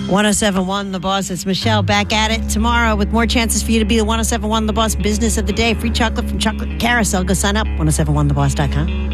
1071 The Boss. It's Michelle back at it tomorrow with more chances for you to be the 1071 The Boss Business of the Day. Free chocolate from Chocolate Carousel. Go sign up, 1071theboss.com.